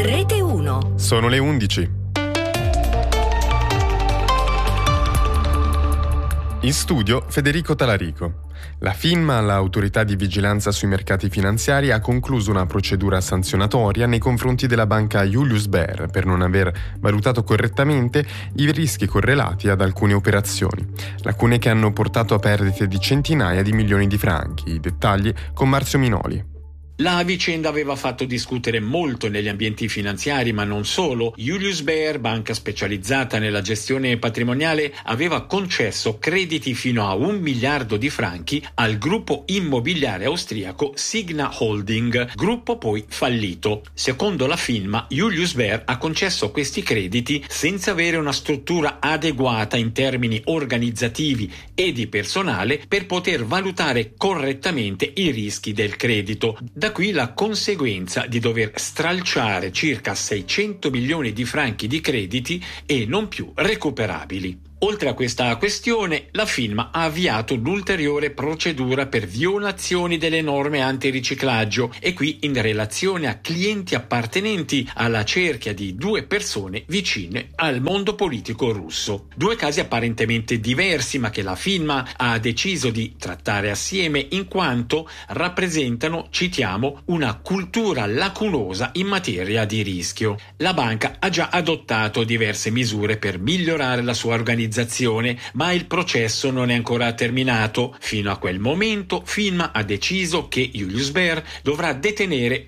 Rete 1. Sono le 11. In studio Federico Talarico. La FINMA, l'autorità di vigilanza sui mercati finanziari, ha concluso una procedura sanzionatoria nei confronti della banca Julius Baer per non aver valutato correttamente i rischi correlati ad alcune operazioni, lacune che hanno portato a perdite di centinaia di milioni di franchi. I dettagli con Marzio Minoli. La vicenda aveva fatto discutere molto negli ambienti finanziari, ma non solo. Julius Baer, banca specializzata nella gestione patrimoniale, aveva concesso crediti fino a 1 miliardo di franchi al gruppo immobiliare austriaco Signa Holding, gruppo poi fallito. Secondo la FINMA, Julius Baer ha concesso questi crediti senza avere una struttura adeguata in termini organizzativi e di personale per poter valutare correttamente i rischi del credito. Da qui la conseguenza di dover stralciare circa 600 milioni di franchi di crediti e non più recuperabili. Oltre a questa questione, la FINMA ha avviato l'ulteriore procedura per violazioni delle norme antiriciclaggio e qui in relazione a clienti appartenenti alla cerchia di 2 persone vicine al mondo politico russo. 2 casi apparentemente diversi, ma che la FINMA ha deciso di trattare assieme in quanto rappresentano, citiamo, una cultura lacunosa in materia di rischio. La banca ha già adottato diverse misure per migliorare la sua organizzazione, ma il processo non è ancora terminato. Fino a quel momento FINMA ha deciso che Julius Baer dovrà detenere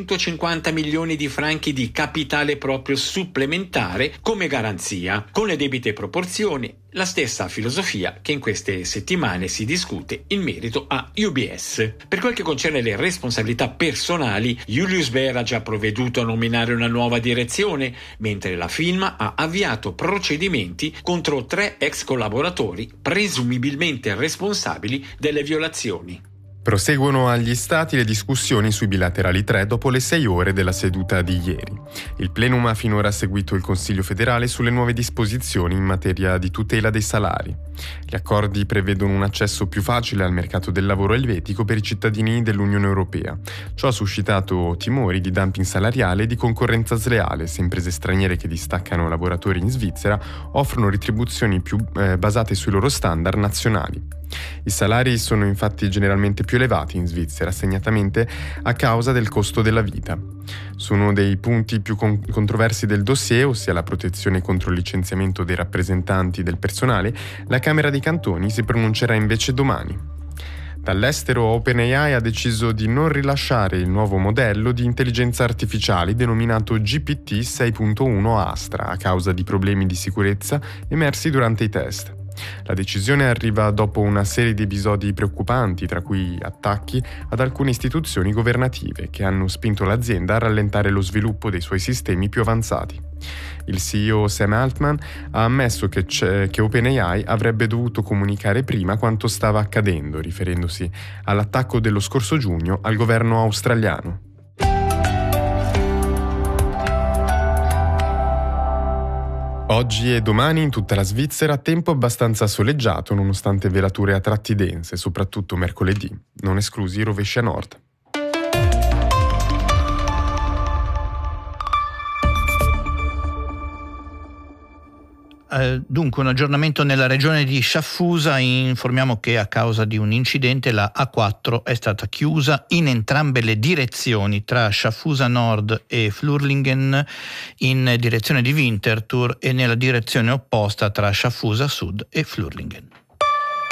250 milioni di franchi di capitale proprio supplementare come garanzia, con le debite proporzioni, la stessa filosofia che in queste settimane si discute in merito a UBS. Per quel che concerne le responsabilità personali, Julius Baer ha già provveduto a nominare una nuova direzione, mentre la FINMA ha avviato procedimenti contro 3 ex collaboratori presumibilmente responsabili delle violazioni. Proseguono agli Stati le discussioni sui bilaterali 3 dopo le 6 ore della seduta di ieri. Il plenum ha finora seguito il Consiglio federale sulle nuove disposizioni in materia di tutela dei salari. Gli accordi prevedono un accesso più facile al mercato del lavoro elvetico per i cittadini dell'Unione Europea. Ciò ha suscitato timori di dumping salariale e di concorrenza sleale se imprese straniere che distaccano lavoratori in Svizzera offrono retribuzioni più basate sui loro standard nazionali. I salari sono infatti generalmente più elevati in Svizzera, segnatamente a causa del costo della vita. Su uno dei punti più controversi del dossier, ossia la protezione contro il licenziamento dei rappresentanti del personale, la Camera dei Cantoni si pronuncerà invece domani. Dall'estero, OpenAI ha deciso di non rilasciare il nuovo modello di intelligenza artificiale denominato GPT 6.1 Astra a causa di problemi di sicurezza emersi durante i test. La decisione arriva dopo una serie di episodi preoccupanti, tra cui attacchi ad alcune istituzioni governative che hanno spinto l'azienda a rallentare lo sviluppo dei suoi sistemi più avanzati. Il CEO Sam Altman ha ammesso che OpenAI avrebbe dovuto comunicare prima quanto stava accadendo, riferendosi all'attacco dello scorso giugno al governo australiano. Oggi e domani in tutta la Svizzera tempo abbastanza soleggiato nonostante velature a tratti dense, soprattutto mercoledì, non esclusi i rovesci a nord. Dunque, un aggiornamento nella regione di Schaffhausen. Informiamo che a causa di un incidente la A4 è stata chiusa in entrambe le direzioni, tra Schaffhausen Nord e Flurlingen in direzione di Winterthur e nella direzione opposta tra Schaffhausen Sud e Flurlingen.